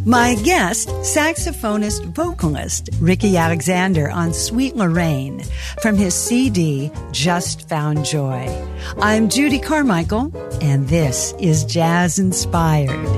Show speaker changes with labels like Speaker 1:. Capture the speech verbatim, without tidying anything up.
Speaker 1: My guest, saxophonist vocalist Ricky Alexander on Sweet Lorraine from his C D, Just Found Joy. I'm Judy Carmichael, and this is Jazz Inspired.